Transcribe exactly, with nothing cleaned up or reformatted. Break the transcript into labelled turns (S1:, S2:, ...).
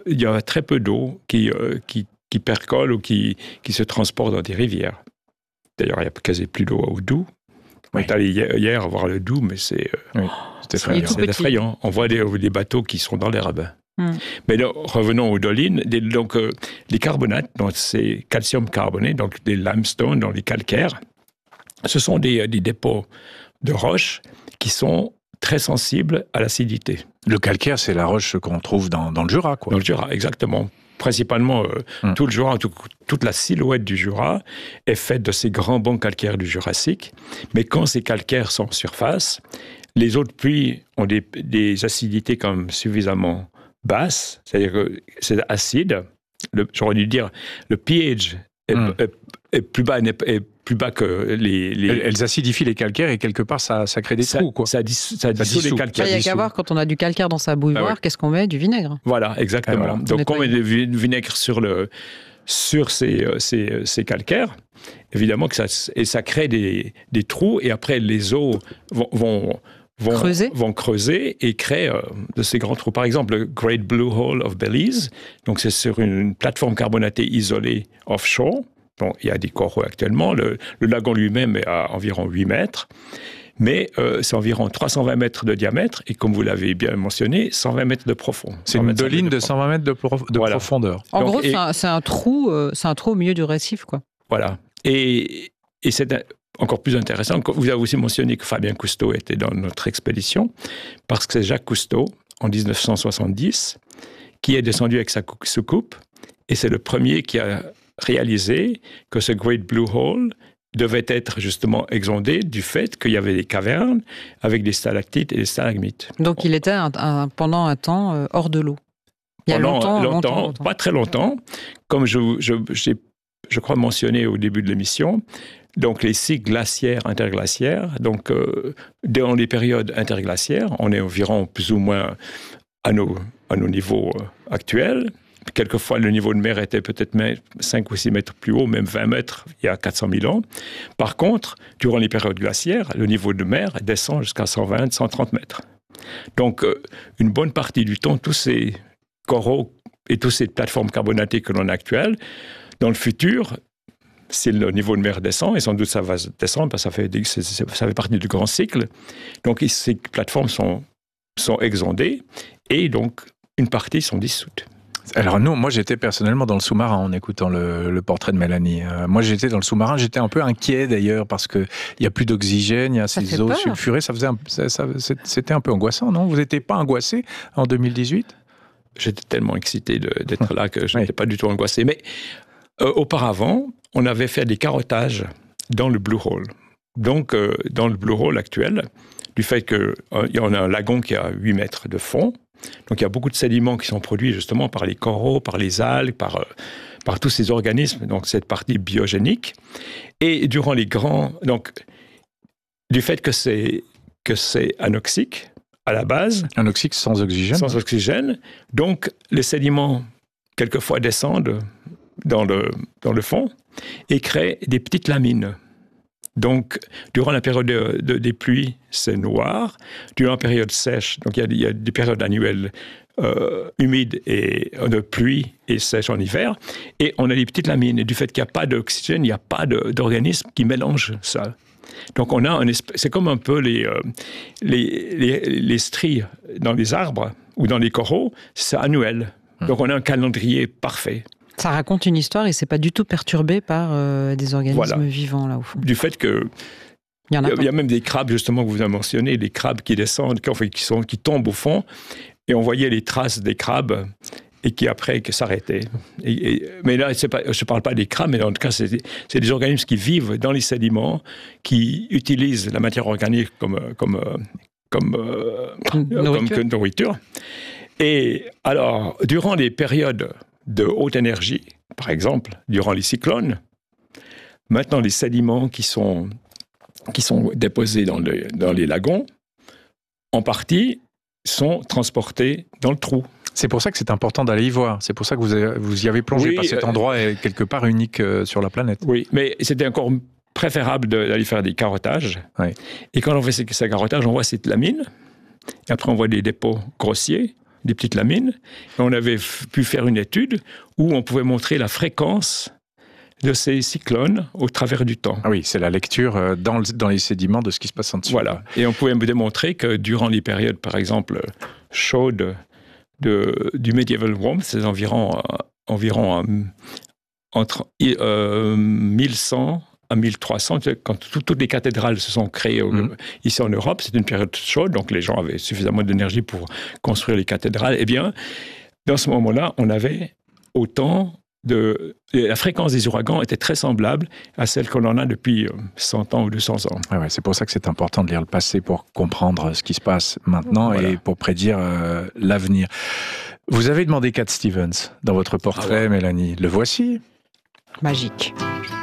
S1: il y a très peu d'eau qui, euh, qui, qui percole ou qui, qui se transporte dans des rivières. D'ailleurs, il n'y a quasi plus d'eau au Doubs. On
S2: Oui.
S1: est allé hier, hier voir le Doubs, mais c'est, euh,
S2: Oui, c'est effrayant.
S1: c'est effrayant. On voit des, des bateaux qui sont dans l'herbe.
S3: Mm.
S1: Mais là, revenons aux dolines. Des, donc, euh, les carbonates, donc c'est calcium carboné, donc des limestones, dans les calcaires, ce sont des, des dépôts de roches qui sont très sensibles à l'acidité.
S2: Le calcaire, c'est la roche qu'on trouve dans, dans le Jura, quoi.
S1: Dans le Jura, exactement. Principalement, euh,
S2: Hum.
S1: tout le Jura, tout- toute la silhouette du Jura est faite de ces grands bancs calcaires du Jurassique. Mais quand ces calcaires sont en surface, les autres puits ont des, des acidités quand même suffisamment basses, c'est-à-dire que c'est acide. Le, j'aurais dû dire, le pH est,
S2: Hum.
S1: est- est plus bas, n'est- est plus bas que les... les
S2: Elles, elles acidifient les calcaires et quelque part, ça, ça crée des
S1: ça,
S2: trous, quoi.
S1: ça, dis- ça dissout
S2: dissout.
S1: les calcaires.
S3: Il n'y a qu'à
S1: dissout.
S3: voir, quand on a du calcaire dans sa bouilloire,
S1: Ah ouais.
S3: qu'est-ce qu'on met? Du vinaigre.
S1: Voilà, exactement.
S2: Ah, voilà.
S1: Donc, quand on met
S3: Nettoyer.
S1: du vinaigre sur, le, sur ces, euh, ces, euh, ces calcaires, évidemment que ça, et ça crée des, des trous, et après, les eaux vont, vont, vont,
S3: Creuser.
S1: vont creuser et créer euh, de ces grands trous. Par exemple, le Great Blue Hole of Belize, donc c'est sur une plateforme carbonatée isolée offshore. Bon, il y a des coraux actuellement. Le, le lagon lui-même est à environ huit mètres. Mais euh, c'est environ trois cent vingt mètres de diamètre et, comme vous l'avez bien mentionné, cent vingt mètres de profond.
S2: C'est une doline de cent vingt mètres de, prof- de
S1: Voilà.
S2: profondeur.
S3: En
S1: Donc,
S3: gros,
S1: et-
S3: c'est un, c'est un trou, euh, c'est un trou au milieu du récif, quoi.
S1: Voilà. Et, et c'est un- encore plus intéressant. Vous avez aussi mentionné que Fabien Cousteau était dans notre expédition, parce que c'est Jacques Cousteau, en dix-neuf cent soixante-dix, qui est descendu avec sa cou- soucoupe, et c'est le premier qui a réalisé que ce Great Blue Hole devait être justement exondé du fait qu'il y avait des cavernes avec des stalactites et des stalagmites.
S3: Donc, il était un- un- pendant un temps euh, hors de l'eau. Il y a
S1: Pendant
S3: longtemps, longtemps, longtemps.
S1: pas très longtemps, comme je, je, j'ai, je crois mentionné au début de l'émission, donc les cycles glaciaires, interglaciaires, donc euh, dans les périodes interglaciaires, on est environ plus ou moins à nos, à nos niveaux euh, actuels. Quelquefois, le niveau de mer était peut-être cinq ou six mètres plus haut, même vingt mètres, il y a quatre cent mille ans. Par contre, durant les périodes glaciaires, le niveau de mer descend jusqu'à cent vingt, cent trente mètres. Donc, euh, une bonne partie du temps, tous ces coraux et toutes ces plateformes carbonatées que l'on a actuelles, dans le futur, si le niveau de mer descend, et sans doute ça va descendre, parce que ça fait, des- c'est- c'est- ça fait partie du grand cycle, donc ces plateformes sont, sont exondées, et donc une partie sont dissoutes.
S2: Alors nous, moi j'étais personnellement dans le sous-marin en écoutant le, le portrait de Mélanie. Euh, moi j'étais dans le sous-marin, j'étais un peu inquiet d'ailleurs parce que il y a plus d'oxygène, il y a
S3: Ça
S2: ces
S3: fait
S2: eaux
S3: peur.
S2: sulfurées, ça faisait un- ça- ça- c'était un peu angoissant, non? Vous n'étiez pas angoissé en deux mille dix-huit?
S1: J'étais tellement excité de- d'être là que je
S2: Oui.
S1: n'étais pas du tout angoissé. Mais euh, auparavant, on avait fait des carottages dans le Blue Hole. Donc, euh, dans le Blue Hole actuel, du fait qu'il y en a un lagon qui a huit mètres de fond, donc il y a beaucoup de sédiments qui sont produits justement par les coraux, par les algues, par, euh, par tous ces organismes, donc cette partie biogénique. Et durant les grands... Donc, du fait que c'est, que c'est anoxique, à la base,
S2: Un oxyde sans oxygène?
S1: sans oxygène. Donc, les sédiments, quelquefois, descendent dans le, dans le fond et créent des petites lamines. Donc, durant la période de, de- des pluies, c'est noir. Durant la période sèche, donc il y a, il y a des périodes annuelles euh, humides et euh, de pluie et sèche en hiver. Et on a des petites lamines. Et du fait qu'il n'y a pas d'oxygène, il n'y a pas de- d'organisme qui mélange ça. Donc, on a un espèce, c'est comme un peu les, euh, les, les, les stries dans les arbres ou dans les coraux, c'est annuel. Donc, on a un calendrier parfait.
S3: Ça raconte une histoire et c'est pas du tout perturbé par euh, des organismes
S1: Voilà.
S3: vivants, là, au fond.
S1: Du fait que
S3: Il y en
S1: il
S3: a
S1: y, a,
S3: pas.
S1: il y a même des crabes, justement, que vous avez mentionné, des crabes qui descendent, qui, enfin, qui, sont, qui tombent au fond, et on voyait les traces des crabes, et qui après qui s'arrêtaient. Et, et, mais là, c'est pas, je ne parle pas des crabes, mais en tout cas, c'est, c'est des organismes qui vivent dans les sédiments, qui utilisent la matière organique comme, comme, comme, euh,
S3: Nourriture.
S1: comme nourriture. Et alors, durant les périodes de haute énergie, par exemple, durant les cyclones, maintenant les sédiments qui sont, qui sont déposés dans, le, dans les lagons, en partie, sont transportés dans le trou.
S2: C'est pour ça que c'est important d'aller y voir. C'est pour ça que vous, avez, vous y avez plongé,
S1: Oui,
S2: parce que cet
S1: euh,
S2: endroit est quelque part unique euh, sur la planète.
S1: Oui, mais c'était encore préférable de- d'aller faire des carottages.
S2: Oui.
S1: Et quand on fait ces, ces carottages, on voit cette lamine, et après on voit des dépôts grossiers, des petites lamines. Et on avait f- pu faire une étude où on pouvait montrer la fréquence de ces cyclones au travers du temps.
S2: Ah oui, c'est la lecture dans, le, dans les sédiments de ce qui se passe en dessous.
S1: Voilà. Et on pouvait démontrer que durant les périodes, par exemple, chaudes de, du Medieval Warm, c'est environ, euh, environ euh, entre euh, mille cent à mille trois cents, quand tout, toutes les cathédrales se sont créées au, mmh. ici en Europe, c'est une période chaude, donc les gens avaient suffisamment d'énergie pour construire les cathédrales. Eh bien, dans ce moment-là, on avait autant de... La fréquence des ouragans était très semblable à celle qu'on en a depuis cent ans ou deux cents ans.
S2: Ah ouais, c'est pour ça que c'est important de lire le passé pour comprendre ce qui se passe maintenant voilà. et pour prédire euh, l'avenir. Vous avez demandé Cat Stevens dans votre portrait, ah ouais. Mélanie. Le voici.
S3: Magique.